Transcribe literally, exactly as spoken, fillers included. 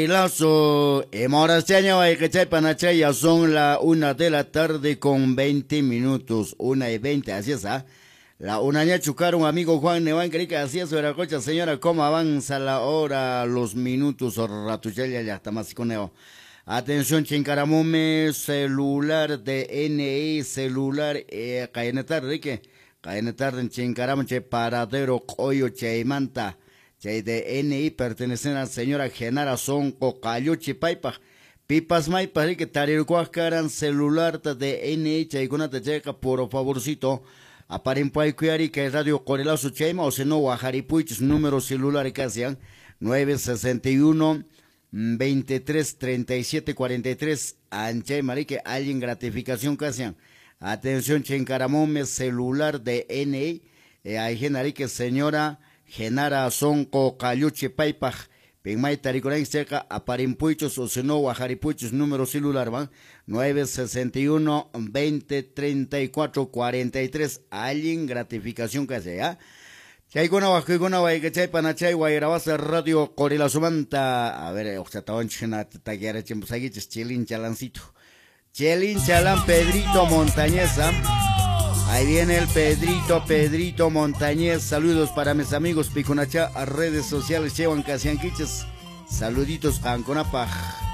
Lazo, Morasteño, hay que echar panachay, ya son la una de la tarde con veinte minutos, una y veinte, así es, ¿ah? La una ya chucaron, amigo Juan Neván, creí que así es, la cocha, señora, cómo avanza la hora, los minutos, o ratuchella, ya está más coneo. Atención, Chincaramume, celular de N I, celular, eh, caene tarde, ¿qué? Caene tarde en Chincaramuche, paradero, coyo, cheimanta. Chay de N I pertenecen a la señora Genara Sonco Cayuchi Paipa. Pipas Maipa, que tarircuascaran celular de N I, chayguna te checa, por favorcito. Aparen Pai Cuiari, que es radio Corelazo Chaima, o si no, Guajaripuichis, número celular y casian, nueve sesenta y uno, veintitrés, treinta y siete, cuarenta y tres, Anchay Marique, alguien gratificación casian. Atención, Chencaramome, celular de N I, eh, hay genarique, señora Genara Sonco Cayuchi Paipaj, Pingmay Taricorain cerca a Parimpuichos o si no Guajaripuichos, número celular, van nueve sesenta y uno, veinte, treinta y cuatro, cuarenta y tres, alguien gratificación que sea. Chaygona Guajigona Guaychay Panachay Guayrabasa Radio Corela Sumanta, a ver, Oxataón Chena Taguera Chimbusaguiches, Chelín Chalancito, Chelín Chalán Pedrito Montañesa. Ahí viene el Pedrito, Pedrito Montañez. Saludos para mis amigos Piconacha, a redes sociales, Chewan Casianquiches. Saluditos, Anconapaj.